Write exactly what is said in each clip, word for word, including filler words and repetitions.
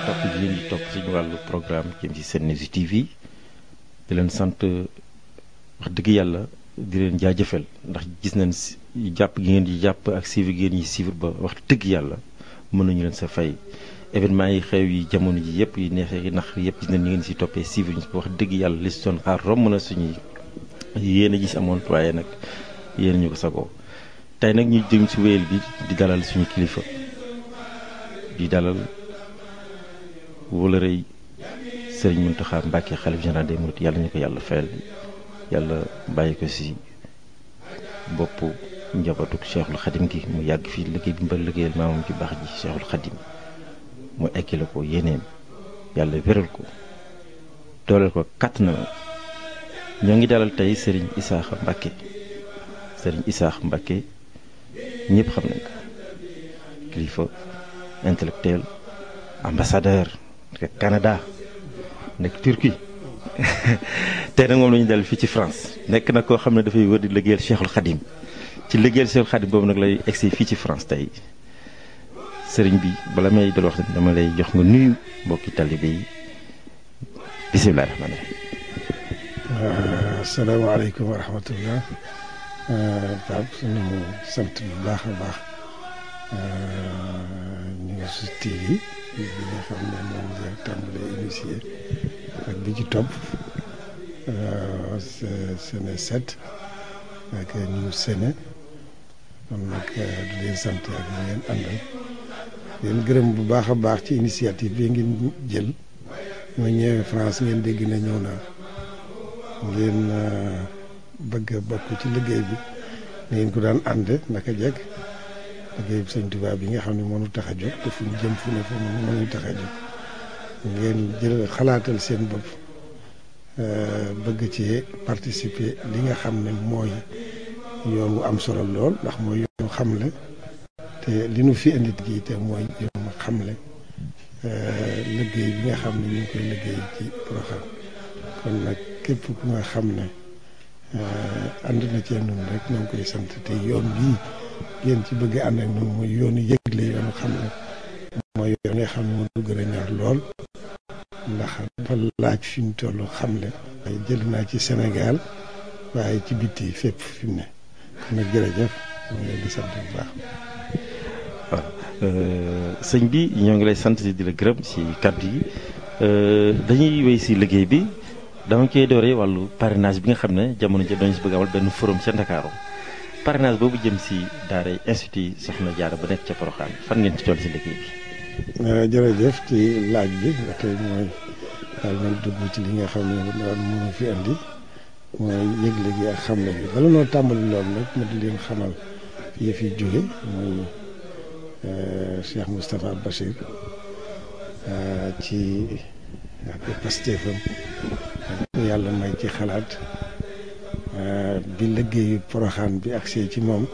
topp di leen di topp suñu wàllu programme jëm ci Senews T V di leen sant wax dëgg yàlla di leen jaajëfal ndax gis nañ jàpp gi ngeen di jàpp ak suivre gi ngeen di suivre ba wax dëgg yàlla mën nañu leen sa fay événement yi xew yi jamono ji yëpp yi neexee yi nax yëpp gis nañ ñu ngeen si toppee suivre ñu wax dëgg yàlla li si doon xaar romb na suñuy yéen a gis amoon waaye nag yéen ñu ko sagoo tey nag ñu jëm si wéyal bi di dalal suñu kilifa di dalal wala rëy Sëriñ Mountakha Mbacké xalif général des mourides yàlla ñu ko yàlla fayal yàlla bàyyi ko si boppu njabootu Cheikhul Khadim gi mu yàgg fii liggéey bi mu bëri liggéeyal maamam ci baax ji Cheikhul Khadim mu ekkile ko yeneen yàlla wéral ko dooleel ko kàtt na ñoo ngi dalal tey Serigne Issakha Mbacké Serigne Issakha Mbacké ñëpp xam nañ ko kilifa intellectuel ambassadeur nekk Canada nekk Turquie tey nag moom la ñu dal fii ci France nekk na koo xam ne dafay wër di liggéeyal Cheikhul Khadim ci liggéeyal Cheikhul Khadim boobu nag lay egsi fii ci France tey sëriñ bi bala may dal wax dama lay jox nga nuyu mbokki talibé yi bisimilah rahmaani rahiim. asalaamaaleykum wa rahmatullah. Pape suñu sant bu baax a baax News T V bi nga xam ne moom nga tàmbalee initié ak bi ci topp Sene sept ak News Sene kon nag di leen sant ak ñu ngeen àndal leen gërëm bu baax a baax ci initiative bi ngeen jël ma ñëwee France ngeen dégg na ñëw naa ngeen bëgg a bokk ci liggéey bi ngeen ko daan ànde naka jekk liggéey bi Sëñ Tuubaa bi nga xam ne mënu tax a jóg te fu ñu jëm fu ne fu mu mënu tax a jóg ngeen jël xalaatal seen bopp bëgg ci participer li nga xam ne mooy yoon wu am solo lool ndax mooy yoon xamle te li nu fi indit gi te mooy yoon xamle liggéey bi nga xam ne ñu ngi koy liggéey ci Porokhane kon nag képp ku nga xam ne ànd na cee noonu rek ñoo ngi koy sant te yoon bii ngeen ci bëgg ànd ak noonu mooy yoonu yëgle yoonu xamle mooy yoon nga xam ne moo gën a ñor lool ndax dafa laaj fi mu toll xamle waaye jël naa ci Sénégal waaye ci bitti fépp fi mu ne kon nag jërëjëf ñu ngi leen di sant bu baax. waaw sëñ bi ñoo ngi lay sant di la gërëm ci kàddu yi dañuy wéy si liggéey bi dama koy dooree wàllu parrainage bi nga xam ne jamono ji dañu si bëgg amal benn forum ca Ndakaaru parrainage boobu jëm si daara institut Soxna Jaara ba nekk ca Porokhane fan ngeen ci toll si liggéey bi. jërëjëf ci laaj bi ba tey mooy daal man dugg ci li nga xam ne daal mënu fi andi mooy yëgle gi ak xamle bi bala noo tàmbali loolu nag ma di leen xamal fi yëf yi jóge mooy Cheikh Moustapha Bachir ci ak pastéefam ak yàlla may ci xalaat bi liggéeyu Porokhane bi agsee ci moom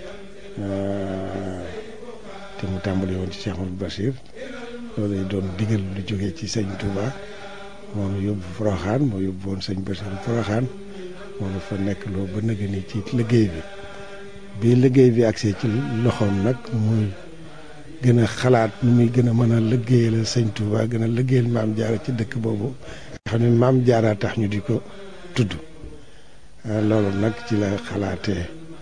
te mu tàmbali woon ci Cheikh Mouhamadou Bachir loolu doon digal lu jógee ci sëñ Touba moom yóbbu Porokhane moo yóbbu woon sëñ Bachir Porokhane moo dafa nekk loo ba nëgë ni ci liggéey bi bi liggéey bi agsee ci loxoom nag muy gën a xalaat nu muy gën a mën a liggéeyal sëñ Touba gën a liggéeyal maam Jaara ci dëkk boobu nga xam ne maam Jaara tax ñu di ko tudd loolu nag ci la xalaatee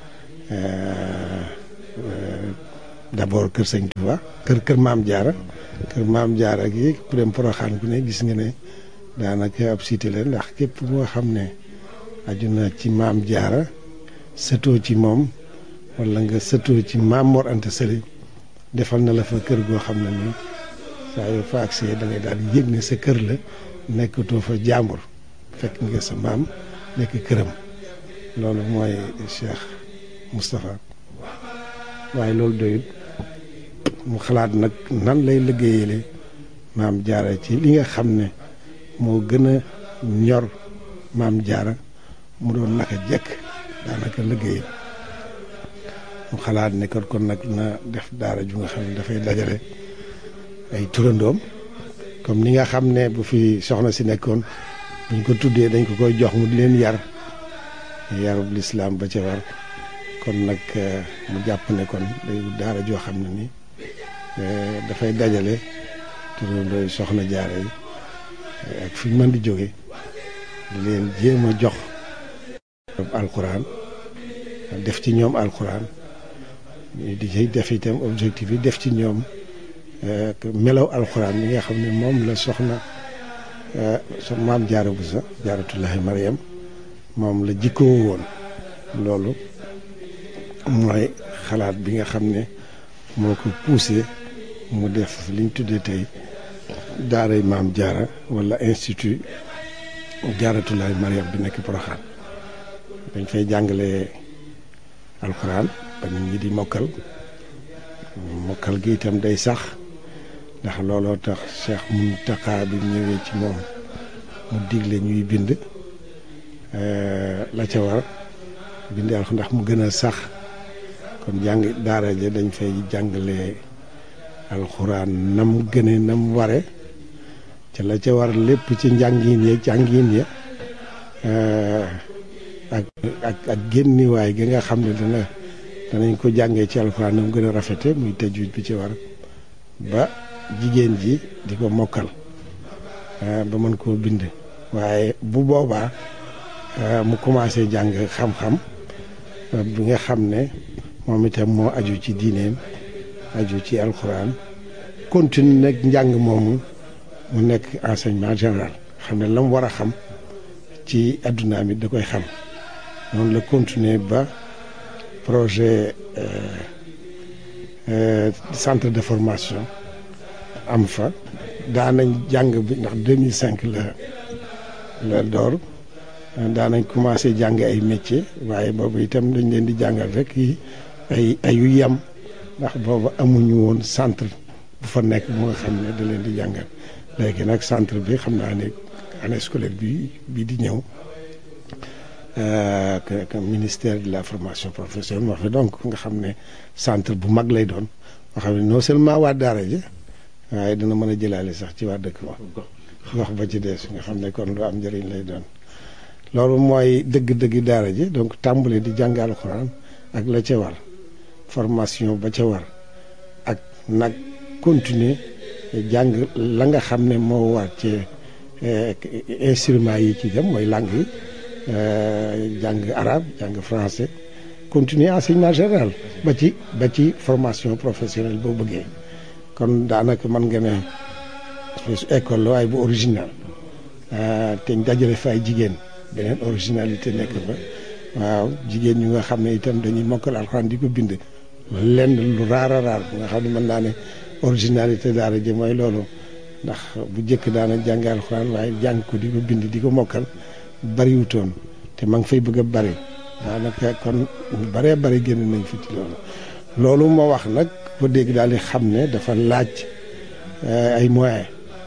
d'abord kër sëñ Touba kër kër maam Jaara kër maam Jaara gi ku dem Porokhane ku ne gis nga ne daanaka ab cité la ndax képp moo xam ne aju na ci maam Jaara sëtoo ci moom wala nga sëtoo ci maam Mor Anta Sali defal na la fa kër goo xam ne nii saa yoo fa agsee da ngay daal yëg ne sa kër la nekkatoo fa jàmbur fekk nga sa maam nekk këram loolu mooy Cheikh Moustapha waaye loolu doyut mu xalaat nag nan lay liggéeyale maam Jaara ci li nga xam ne moo gën a ñor maam Jaara mu doon naka jekk daanaka liggéeyam mu xalaat ne kon kon nag na def daara ju nga xam ne dafay dajale ay turandoom comme ni nga xam ne bu fi soxna si nekkoon buñ ko tuddee dañ ko koy jox mu di leen yar yarub lislaam ba ca war kon nag mu jàpp ne kon day daara joo xam ne ni dafay dajale turandooy soxna jaara yi ak fi ñu mën di jóge di leen jéem a jox alxuraan def ci ñoom alxuraan di ci def itam objectif yi def ci ñoom melaw alxuraan mi nga xam ne moom la soxna so maam jaara bu sa jaaratullahi Mariam moom la jikkoo woon. loolu mooy xalaat bi nga xam ne moo ko poussé mu def liñ tuddee tey daaray maam jaara wala institut jaaratullahi Mariam bi nekk Porokhane. dañ fay jàngale alxuraan ba nit ñi di mokkal mokkal gi itam day sax ndax looloo tax Cheikh Mountakha bi ñëwee ci moom mu digle ñuy bind la ca war bind alxuraan ndax mu gën a sax kon jàng daara ja dañ fay jàngale alxuraan nam gëne nam ware ca la ca war lépp ci njàngin ya jàngin ya ak ak ak génniwaay gi nga xam ne dana danañ ko jàngee ci alxuraan nam gën a rafete muy tajwid bi ci war ba jigéen ji di ko mokkal ba mën koo bind waaye bu boobaa mu commencé jàng xam-xam bi nga xam ne moom itam moo aju ci diineem aju ci alxuraan continue nag njàng moomu mu nekk enseignement général xam ne la mu war a xam ci adduna mi da koy xam noonu la continuer ba projet centre de formation am fa daanañ jàng bi ndax deux mille cinq la la door daanañ commencé jàng ay métier waaye boobu itam dañ leen di jàngal rek yi ay ayu yam ndax boobu amuñu woon centre bu fa nekk bu nga xam ne da leen di jàngal léegi nag centre bi xam naa ne année scolaire bi bii di ñëw que ministère de la formation professionnelle moo fa donc nga xam ne centre bu mag lay doon moo xam ne non seulement waa daara ji waaye dina mën a jëlaale sax ci waa dëkk ba gox ba ci des nga xam ne kon lu am njëriñ lay doon loolu mooy dëgg-dëgg daara ji donc tàmbale di jàng alxuraan ak la ca war formation ba ca war ak nag continuer jàng la nga xam ne moo war ci instruments yi ci dem mooy langue yi jàng arabe jàng français continuer enseignement général ba ci ba ci formation professionnelle boo bëggee kon daanaka mën nga ne école la waaye bu original te dajale fa ay jigéen beneen originalité nekk fa waaw jigéen ñu nga xam ne itam dañuy mokkal alxuraan di ko bind lenn lu raar a raar bu nga xam ne mën naa ne originalité daara ji mooy loolu ndax bu njëkk daana jàng alxuraan waaye jàng ko di ko bind di ko mokkal bariwutoon te ma ngi fay bëgg a bari daanaka kon baree bari génn nañ fi ci loolu loolu moo wax nag ko dégg daal di xam ne dafa laaj ay moyens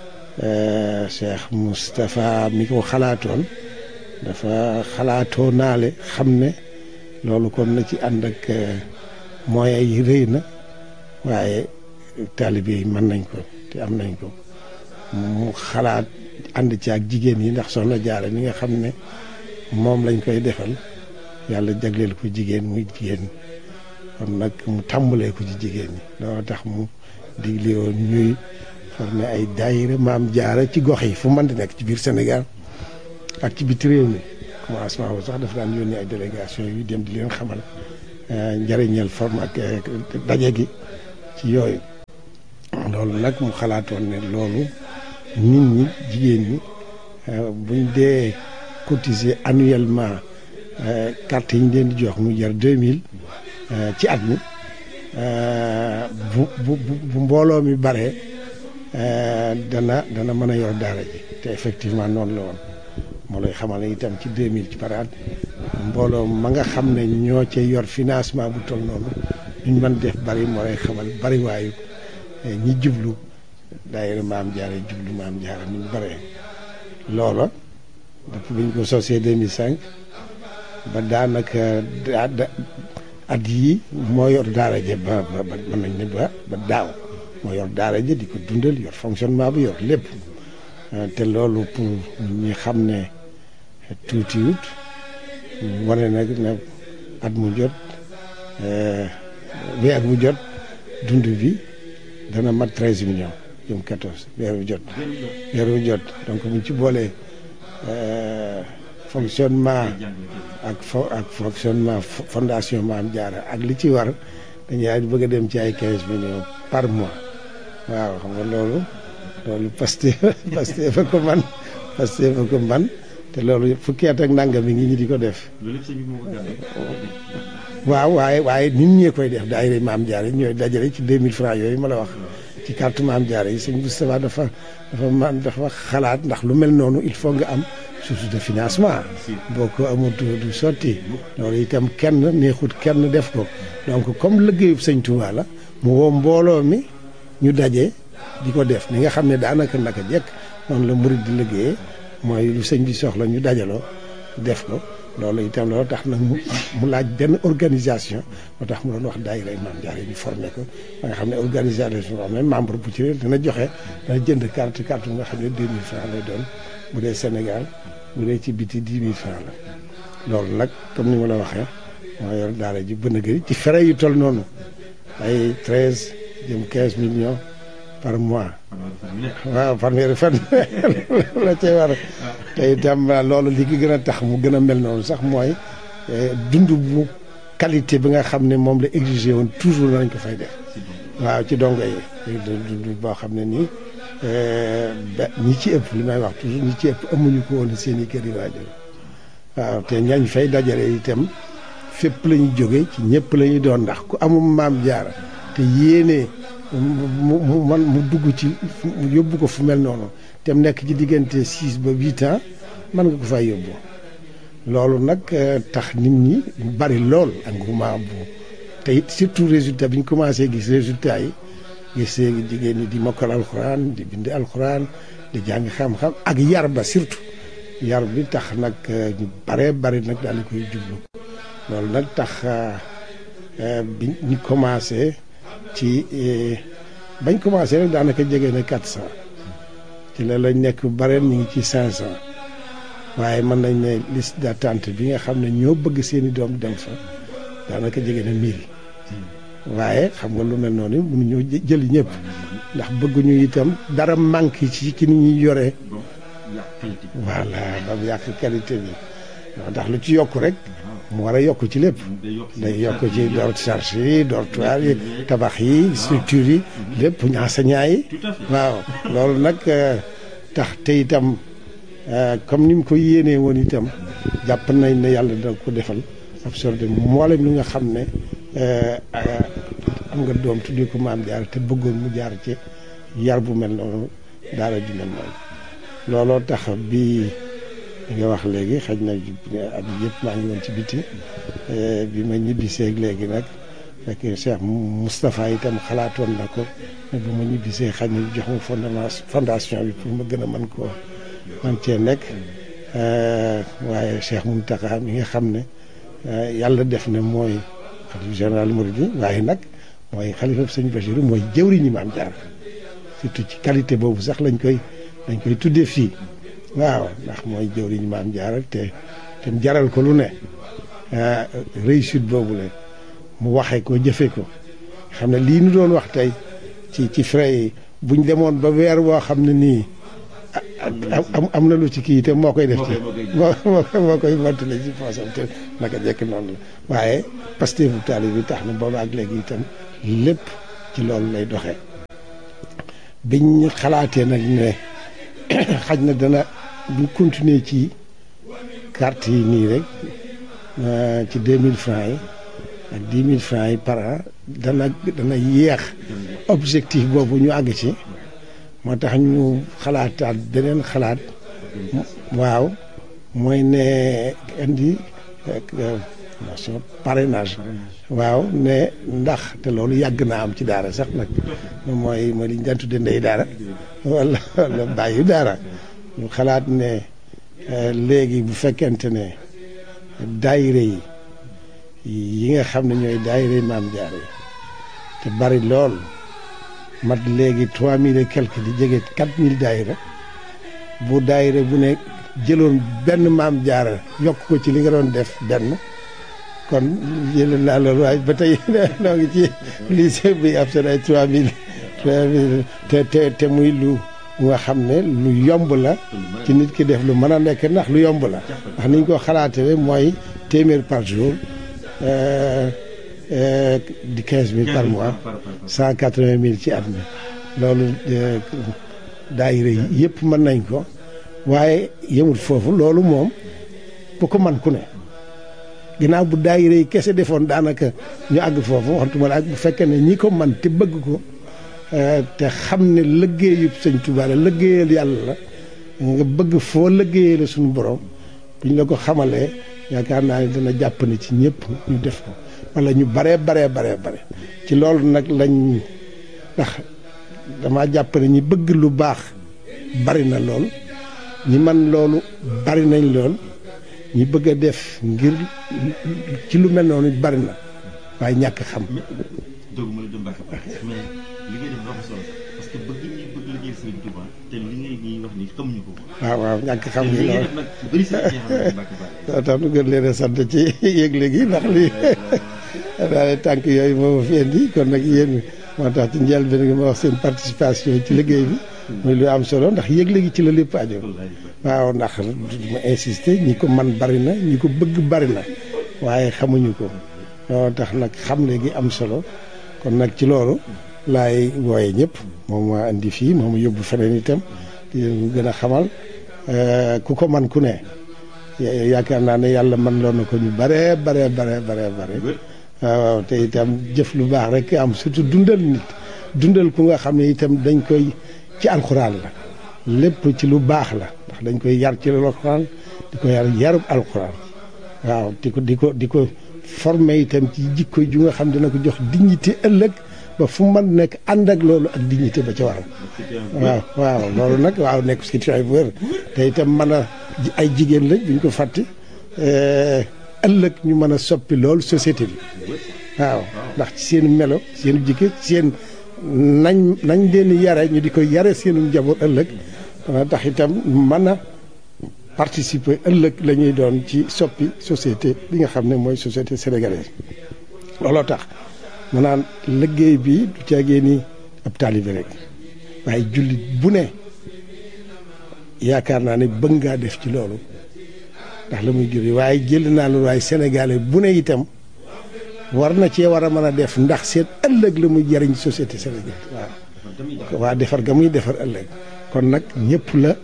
Cheikh Moustapha mi ko xalaatoon dafa xalaatoo naale xam ne loolu kon na ci ànd ak moyens yi rëy na waaye taalibe yi mën nañ ko te am nañ ko mu xalaat ànd ci ak jigéen yi ndax soxna Jaara mi nga xam ne moom lañ koy defal yàlla jagleel ko jigéen muy jigéen kon nag mu tàmbalee ko ci jigéen ñi loolu tax mu digle woon ñuy formé ay daayira maam Jaara ci gox yi fu mën di nekk ci biir Sénégal ak ci biti réew mi commencement boobu sax dafa daan yónnee ay délégation yu dem di leen xamal njëriñal forme ak daje gi ci yooyu loolu nag mu xalaatoon ne loolu nit ñi jigéen ñi buñ dee cotiser annuellement carte yi ñu leen di jox mu jar deux mille ci at mi bu bu bu mbooloo mi bare dana dana mën a yor daara ji te effectivement noonu la woon moo lay xamal ne itam ci deux mille ci par at mbooloo ma nga xam ne ñoo ca yor financement bu toll noonu duñ mën def bari moo lay xamal bari waayu ñi jublu daayira maam Jaara jublu maam Jaara ni ñu bare loola depuis bi ñu ko sosee deux mille cinq ba daanaka at yii moo yor daara ja ba ba mën nañ ne ba ba daaw moo yor daara ja di ko dundal yor fonctionnement bi yor lépp te loolu pour ñi xam ne tuutiwut wane nag ne at mu jot weer mu jot dund bi dana mat treize millions jëm quatorze weer wu jot weer wu jot donc buñ ci boolee fonctionnement ak fo ak fonctionnement fondation Maam Jaara ak li ci war dañuy bëgg a dem ci ay quinze millions par mois waaw xam nga loolu loolu Pastef Pastef fa ko man Pastef fa ko man te loolu fukki at ak nangam mi ngi ñi di ko def waaw waaye waaye nit ñee koy def daayira Maam Jaara ñooy dajale ci deux mille francs yooyu ma la wax ci carte Maam Jaara yi sëñ Moustapha dafa dafa man dafa xalaat ndax lu mel noonu il faut nga am source de financement boo ko amul du sotti loolu itam kenn neexut kenn def ko donc comme liggéeyub sëñ Touba la mu woo mbooloo mi ñu daje di ko def ni nga xam ne daanaka naka jekk noonu la murid di liggéeyee mooy lu sëñ bi soxla ñu dajaloo def ko loolu itam loolu tax nag mu mu laaj benn organisation moo tax mu doon wax daayira Maam Jaara yi ñu formé ko ba nga xam ne organisation boo xam ne membre bu ci réer dina joxe dana jënd carte carte bu nga xam ne deux mille francs lay doon bu dee Sénégal bu dee ci biti dix mille francs la loolu nag comme ni ma la waxee moo yor daara ji bën a gëri ci frais yu toll noonu ay treize jëm quinze millions par mois waaw fanweeri fan la cay war te itam loolu li ki gën a tax mu gën a mel noonu sax mooy dund bu qualité bi nga xam ne moom la exigé woon toujours nañ ko fay def waaw ci dongo yi dund boo xam ne nii ñi ci ëpp li may wax toujours ñi ci ëpp amuñu ko woon seen i kër yi waajur waaw te ñañ fay dajale itam fépp la ñu jóge ci ñëpp la ñuy doon ndax ku amum Maam Jaara te yéene mu mu man mu dugg ci mu yóbbu ko fu mel noonu te mu nekk ci diggante six ba huit ans mën nga ko fay yóbbu loolu nag tax nit ñi bari lool engouement bu te it surtout résultat bi ñu commencé gis résultat yi gis jigéen ñi di mokkal alxuraan di bind alxuraan di jàng xam-xam ak yar ba surtout yar bi tax nag ñu baree bari nag daal di koy jublu loolu nag tax bi ñu commencé ci bañ commencé rek daanaka jege na quatre cent ci la lañ nekk bareen ñu ngi ci cinq cent waaye mën nañ ne liste d'attente bi nga xam ne ñoo bëgg seeni doom dem fa daanaka jege na mille waaye xam nga lu mel noonu mënuñoo jëli ñëpp ndax bëgguñu itam dara manque ci ci ni ñuy yoree voilà ba mu yàq qualité bi ndax lu ci yokk rek mu war a yokk ci lépp day yokk ci door charge yi dortoir yi tabax yi structure yi lépp enseignants yi waaw loolu nag tax te itam comme ni mu ko yéenee woon itam jàpp nañ ne yàlla da ko defal absorbé mboolem li nga xam ne am nga doom tuddee ko Maam Jaara te bëggoon mu jaar ci yar bu mel noonu daara ju mel noonu looloo tax bi nga wax léegi xaj na at yëpp maa ngi woon ci biti bi ma ñibbisee léegi nag fekk Cheikh Moustapha itam xalaatoon na ko ne bu ma ñibbisee xaj na jox ma fondement fondation bi pour ma gën a mën koo man cee nekk waaye Cheikh Mountakha mi nga xam ne yàlla def na mooy xalifa général Mouride waaye nag mooy xalifa sëñ Bachir mooy jëwriñu Maam Jaara surtout ci qualité boobu sax lañ koy lañ koy tuddee fii waaw ndax mooy jëwriñu Maam Jaara te te jaral ko lu ne réussite boobu la mu waxee ko jëfe ko xam ne lii nu doon wax tey ci ci frais yi buñ demoon ba weer woo xam ne nii am am na lu ci kii te moo koy def ci moo moo koy mottale ci poosam te naka jekk noonu la waaye Pastef bu taali bi tax na booba ak léegi itam lépp ci loolu lay doxee biñ xalaatee nag ne xaj na dana bu continuer ci carte yi nii rek ci deux mille francs yi ak dix mille francs yi par an dana dana yéex objectif boobu ñu àgg ci moo tax ñu xalaataat beneen xalaat waaw mooy ne indi nation parrainage waaw ne ndax te loolu yàgg naa am ci daara sax nag mooy mooy li ñu daan tudde ndey daara wala wala bàyyi daara ñu xalaat ne léegi bu fekkente ne daayire yi yi nga xam ne ñooy daayire Maam Jaara yi te bari lool mat léegi trois mille et quelque di jege quatre mille daayira bu daayira bu ne jëloon benn Maam Jaara yokk ko ci li nga doon def benn kon jël naa loolu waaye ba tey noo ngi ci lycée bi ab seen ay trois mille te te te muy lu nga xam ne lu yomb la ci nit ki def lu mën a nekk ndax lu yomb la ndax niñ ko xalaatee mooy téeméer par jour di quinze mille par mois cent quatre-vingt mille ci at mi loolu daayira yi yëpp mën nañ ko waaye yemul foofu loolu moom bu ko man ku ne ginnaaw bu daayira yi kese defoon daanaka ñu àgg foofu waxtuma la ak bu fekkee ne ñi ko man te bëgg ko te xam ne liggéeyub sëñ Tuubaa la liggéeyal yàlla la nga bëgg foo liggéeyee la suñu borom bu ñu la ko xamalee yaakaar naa ne dana jàpp ne ci ñëpp ñu def ko wala ñu baree baree baree bare ci loolu nag lañ ndax dama jàpp ne ñi bëgg lu baax bari na lool ñi man loolu bari nañ lool ñi bëgg a def ngir ci lu mel noonu bari na waaye ñàkk xam. doogu ma la dem Mbacke mais li ngay def dafa solo parce que bëgg ñi bëgg liggéey Sëriñ Touba te li ngay ñuy wax ni xamuñu ko. waaw waaw ñàkk xam gi loolu nag bëri sa ci xam Mbacke Balla. tax nu gën leen a sant ci yëgle gi ndax lii daal tànk yooyu moo fi indi kon nag yéen moo tax ci njëlbéen nga ma wax seen participation ci liggéey bi. muy lu am solo ndax yëgle gi ci la lépp aju. waaw ndax ma insister ñi ko man bari na ñi ko bëgg bari na waaye xamuñu ko loolu tax nag xamle gi am solo kon nag ci loolu laay wooye ñëpp moom maa indi fii moom yóbbu feneen itam di leen gën a xamal ku ko man ku ne yaakaar naa ne yàlla man loon na ko ñu bare bare bare bare bare waaw te itam jëf lu baax rek am surtout dundal nit dundal ku nga xam ne itam dañ koy ci alxuraan la lépp ci lu baax la ndax dañ koy yar ci alxuraan di ko yar yarub alxuraan waaw di ko di ko di ko formé itam ci jikko ju nga xam dina ko jox dignité ëllëg ba fu man nekk ànd ak loolu ak dignité ba ca waral waaw waaw loolu nag waaw nekk situation bu wér te itam mën a ay jigéen lañ buñ ko fàtte ëllëg ñu mën a soppi loolu société bi waaw ndax ci seen melo seen jikko seen nañ nañ leen yare ñu di ko yare seenu njaboot ëllëg dana tax itam mën a participer ëllëg la ñuy doon ci soppi société bi nga xam ne mooy société sénégalaise looloo tax mu naan liggéey bi du caagee ni ab taalibe rek waaye jullit bu ne yaakaar naa ne bëgg ngaa def ci loolu ndax la muy jur waaye jël naa loolu waaye sénégalais bu ne itam war na cee war a mën a def ndax seen ëllëg la muy jariñ société sénégalaise waaw waa defar ga muy defar ëllëg kon nag ñëpp la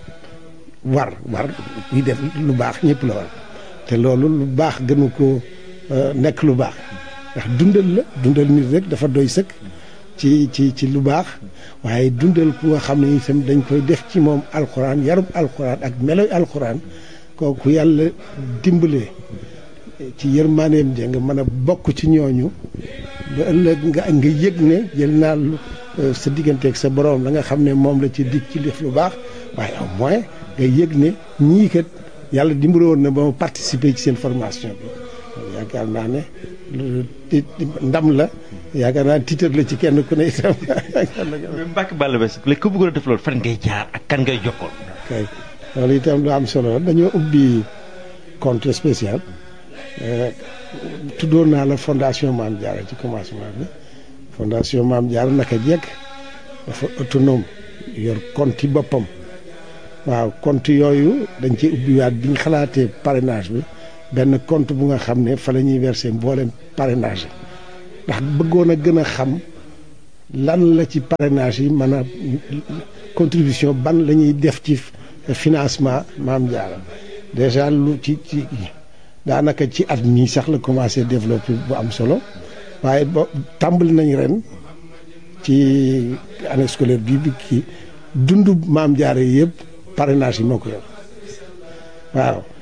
war war yi def lu baax ñëpp la war te loolu lu baax gënu ko nekk lu baax ndax dundal la dundal nit rek dafa doy sëkk ci ci ci lu baax waaye dundal ku nga xam ne itam dañ koy def ci moom alxuraan yarub alxuraan ak meloy alxuraan kooku yàlla dimbalee ci yërmaaneem ja nga mën a bokk ci ñooñu ba ëllëg nga nga yëg ne jël naa sa digganteeg sa borom la nga xam ne moom la ci dig ci def lu baax waaye au moins nga yëg ne ñii kat yàlla dimbale woon na ba ma participer ci seen formation bi yaakaar naa ne ndam la yaakaar naa titre la ci kenn ku ne itam. Mbacke Balla Basse léegi ku bëggoon a def loolu fan ngay jaar ak kan ngay jokkoon. kay loolu itam lu am solo dañoo ubbi compte spécial tuddoon naa la fondation Mame Diarra ci commencement bi fondation Mame Diarra naka jekk dafa autonome yor compte yi boppam waaw compte yooyu dañ ci ubbiwaat bi ñu xalaatee parrainage bi benn compte bu nga xam ne fa la ñuy verser mboolem parrainage yi ndax bëggoon a gën a xam lan la ci parrainage yi mën a contribution ban la ñuy def ci financement Mame Diarra déjà lu ci ci daanaka ci at mii sax la commencé développer bu am solo waaye ba tàmbali nañ ren ci année scolaire bii bi kii dundu Mame Diarra yëpp parrainage yi moo ko yor waaw